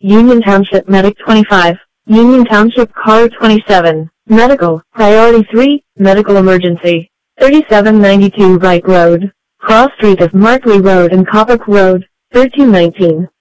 Union Township Medic 25, Union Township Car 27, Medical, Priority 3, Medical Emergency, 3792 Wright Road, Cross Street of Markley Road and Coppock Road, 1319.